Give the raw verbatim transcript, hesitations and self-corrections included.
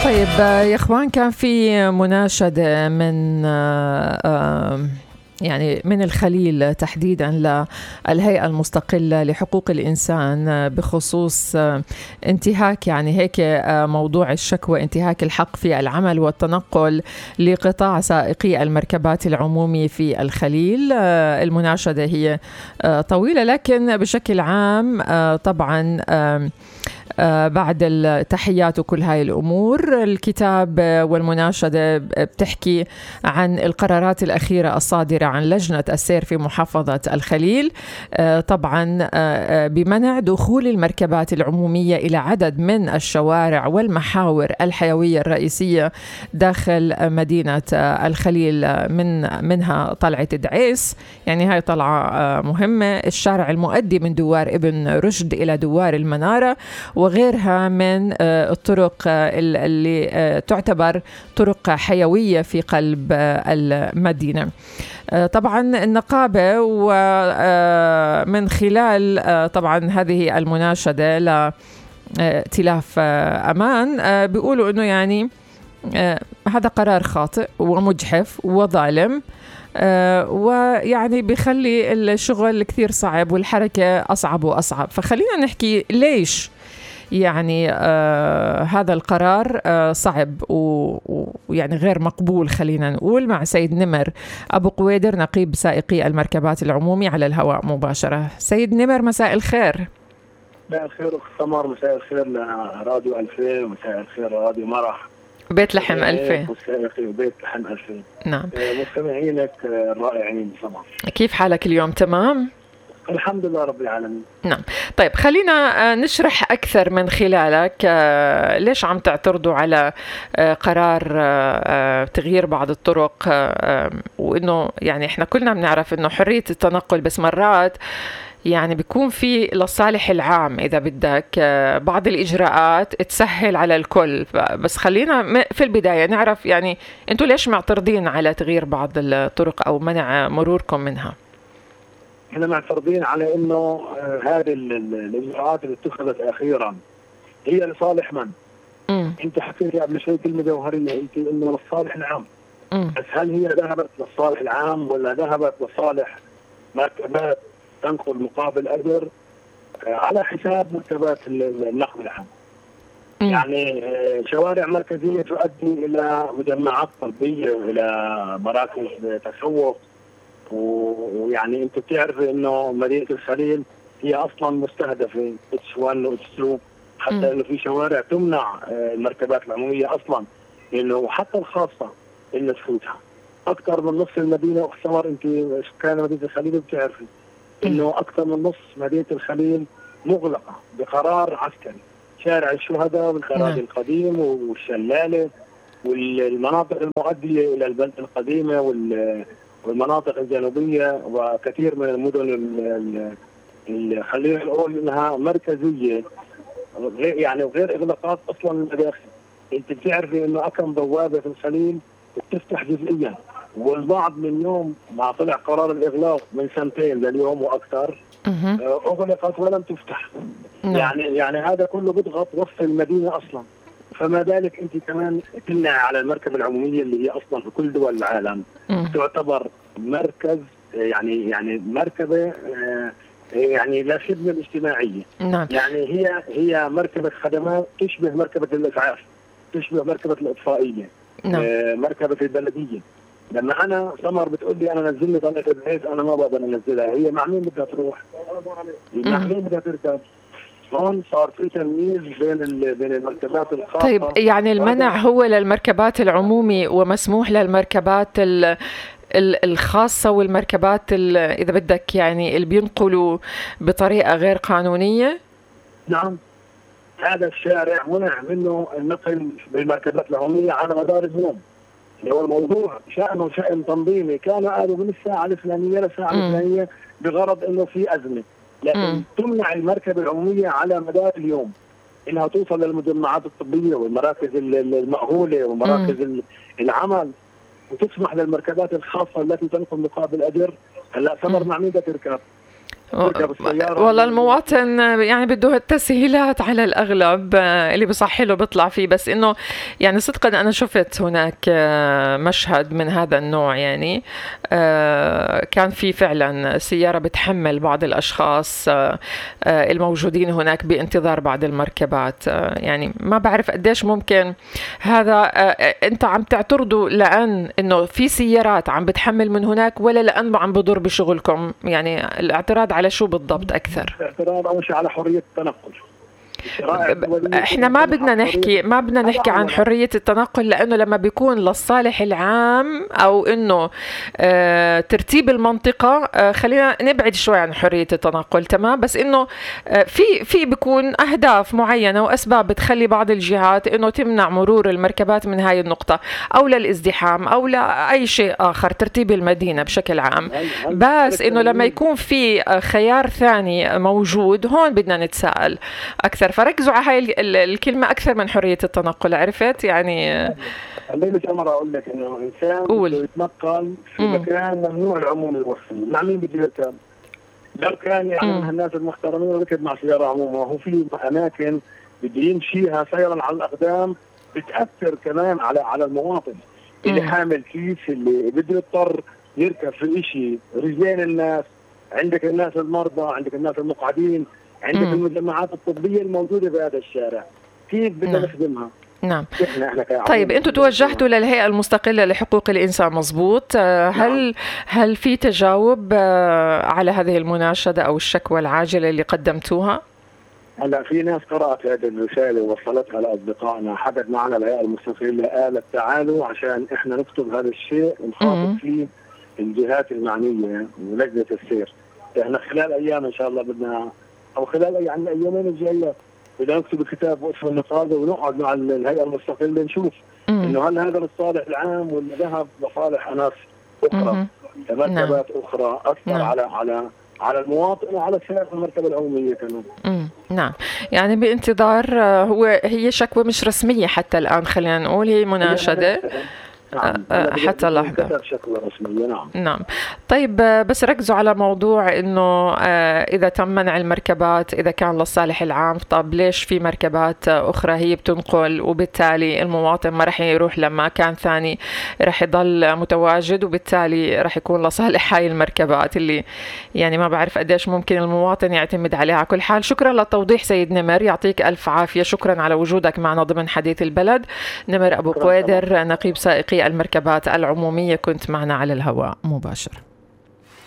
طيب يا اخوان، كان في مناشدة من يعني من الخليل تحديدا للهيئة المستقلة لحقوق الإنسان بخصوص انتهاك يعني هيك موضوع الشكوى، انتهاك الحق في العمل والتنقل لقطاع سائقي المركبات العمومي في الخليل. المناشدة هي طويلة، لكن بشكل عام طبعا بعد التحيات وكل هاي الأمور، الكتاب والمناشدة بتحكي عن القرارات الأخيرة الصادرة عن لجنة السير في محافظة الخليل، طبعا بمنع دخول المركبات العمومية إلى عدد من الشوارع والمحاور الحيوية الرئيسية داخل مدينة الخليل، من منها طلعة دعيس، يعني هاي طلعة مهمة، الشارع المؤدي من دوار ابن رشد إلى دوار المنارة، وغيرها من الطرق اللي تعتبر طرق حيوية في قلب المدينة. طبعا النقابة ومن خلال طبعا هذه المناشدة لائتلاف أمان بيقولوا أنه يعني هذا قرار خاطئ ومجحف وظالم، ويعني بيخلي الشغل كثير صعب والحركة أصعب وأصعب. فخلينا نحكي ليش يعني آه هذا القرار آه صعب ويعني غير مقبول. خلينا نقول مع سيد نمر أبو قويدر، نقيب سائقي المركبات العمومي، على الهواء مباشرة. سيد نمر، مساء الخير. مساء الخير أخت سمر، مساء الخير لراديو ألفين، مساء الخير راديو مرح، بيت لحم ألفين، بيت لحم ألفين. نعم، مستمعينك الرائعين سمر، كيف حالك اليوم؟ تمام الحمد لله رب العالمين. نعم. طيب خلينا نشرح أكثر من خلالك ليش عم تعترضوا على قرار تغيير بعض الطرق، وإنه يعني إحنا كلنا بنعرف إنه حرية التنقل بس مرات يعني بيكون في للصالح العام إذا بدك بعض الإجراءات تسهل على الكل. بس خلينا في البداية نعرف يعني أنتوا ليش معترضين على تغيير بعض الطرق أو منع مروركم منها؟ احنا معترضين على انه هذه الاجراءات اللي اتخذت اخيرا هي لصالح من؟ مم. انت حكيتي قبل شوي كلمه جوهريه، انت انه للصالح العام. مم. بس هل هي ذهبت للصالح العام ولا ذهبت لصالح مركبات تنقل مقابل اجر على حساب مركبات النقل العام؟ مم. يعني شوارع مركزيه تؤدي الى مجمعات طبيه والى مراكز تسوق، ويعني انت بتعرف انه مدينه الخليل هي اصلا مستهدفه اتش واحد و اتش اثنين، حتى انه في شوارع تمنع المركبات العموميه اصلا، انه حتى الخاصه انه تفوتها. اكثر من نصف المدينه اختمر، انت سكان مدينه الخليل بتعرفي انه اكثر من نصف مدينه الخليل مغلقه بقرار عسكري. شارع الشهداء والخراج القديم والشلاله والمناطق المؤديه الى البلد القديمه وال والمناطق الجنوبية وكثير من المدن اللي خلينا نقول انها مركزية، غير يعني غير اغلاقات اصلا المداخل. انت بتعرفي انه اكم بوابة في الخليل بتفتح جزئيا، والبعض من يوم ما طلع قرار الاغلاق من سنتين لليوم واكثر اغلقت ولم تفتح. يعني يعني هذا كله بيضغط وسط المدينة اصلا. فما بالك انت كمان تمنع على المركبة العمومية اللي هي اصلا في كل دول العالم م. تعتبر مركز، يعني يعني مركبة يعني لا خدمة اجتماعية. نعم. يعني هي هي مركبة خدمات تشبه مركبة الاسعاف، تشبه مركبة الاطفائية. نعم. مركبة البلدية. لما انا سمر بتقول لي انا نزل لي طلعة البيت، انا ما بقدر انزلها، هي مع مين بدها تروح؟ مع مين بدها تركب؟ هون صار في تمييز بين بين المركبات الخاصة. طيب يعني المنع هو للمركبات العمومي ومسموح للمركبات الخاصة والمركبات إذا بدك يعني اللي بينقلوا بطريقة غير قانونية؟ نعم، هذا الشارع منع منه النقل بالمركبات العمومية على مدار اليوم. اللي هو الموضوع شأنه شأن تنظيمي، كانوا قالوا من الساعة الفلانية للساعة الفلانية بغرض إنه في أزمة، لكن م. تمنع المركبة العمومية على مدار اليوم إنها توصل للمجمعات الطبية والمراكز المأهولة ومراكز م. العمل، وتسمح للمركبات الخاصة التي تنقل مقابل أجر. هلا سمر مع مين بدها تركب؟ والله المواطن يعني بده التسهيلات على الأغلب اللي بصحي له بيطلع فيه، بس إنه يعني صدقا أنا شفت هناك مشهد من هذا النوع، يعني كان في فعلا سيارة بتحمل بعض الأشخاص الموجودين هناك بانتظار بعض المركبات. يعني ما بعرف قديش ممكن هذا أنت عم تعترضوا لأن إنه في سيارات عم بتحمل من هناك، ولا لأن عم بضر بشغلكم؟ يعني الاعتراض على شو بالضبط أكثر؟ الاعتراض أول شيء على حرية التنقل. احنا ما بدنا نحكي ما بدنا نحكي عن حرية التنقل، لأنه لما بيكون للصالح العام أو إنه اه ترتيب المنطقة، اه خلينا نبعد شوي عن حرية التنقل، تمام؟ بس إنه اه في في بيكون أهداف معينة وأسباب بتخلي بعض الجهات إنه تمنع مرور المركبات من هاي النقطة، أو للازدحام أو لأي شيء آخر، ترتيب المدينة بشكل عام. بس إنه لما يكون في خيار ثاني موجود، هون بدنا نتساءل أكثر. فركزوا على هاي الكلمة أكثر من حرية التنقل، عرفت يعني؟ خليني مرة أقول لك إنه إنسان بده يتنقل في مكان ممنوع العموم الوصفي، مع مين بده يركب؟ لو كان يعني من الناس المحترمين ركب مع سيارة عمومة، وهو في أماكن بده يمشيها سيرا على الأقدام بتأثر كمان على على المواطن اللي مم. حامل كيس، اللي بده يضطر يركب في إشي رجلين الناس، عندك الناس المرضى، عندك الناس المقعدين، عندك مم. المجمعات الطبية الموجودة في هذا الشارع، كيف بدنا نخدمها؟ نعم. طيب انتم توجهتوا للهيئة المستقلة لحقوق الإنسان، مظبوط؟ هل نعم. هل في تجاوب على هذه المناشدة أو الشكوى العاجلة اللي قدمتوها؟ هلا في ناس قرأت هذه الرسالة ووصلتها لأصدقائنا، حدث معنا الهيئة المستقلة قالت تعالوا عشان احنا نكتب هذا الشيء ونخاطب فيه الجهات المعنية ولجنة السير. احنا خلال أيام إن شاء الله بدنا، أو خلال يعني الأيامين الجاية بدنا نكتب كتاب وقف النقابة ونقعد مع الهيئة المستقلة نشوف مم. إنه هل هذا للصالح العام ولا ذهب لصالح ناس أخرى، مركبات أخرى أثر نعم. على على على المواطن وعلى سائر المركبة العمومية كمان. امم نعم، يعني بانتظار. هو هي شكوى مش رسمية حتى الآن، خلينا نقول هي مناشدة نعم. حتى لحظة. نعم. نعم. طيب بس ركزوا على موضوع انه اذا تم منع المركبات اذا كان للصالح العام، طب ليش في مركبات اخرى هي بتنقل وبالتالي المواطن ما رح يروح لمكان ثاني، رح يضل متواجد وبالتالي رح يكون لصالح هاي المركبات اللي يعني ما بعرف قديش ممكن المواطن يعتمد عليها. على كل حال شكرا للتوضيح سيد نمر، يعطيك ألف عافية، شكرا على وجودك معنا ضمن حديث البلد. نمر أبو قويدر، نقيب سائقي المركبات العمومية، كنت معنا على الهواء مباشر.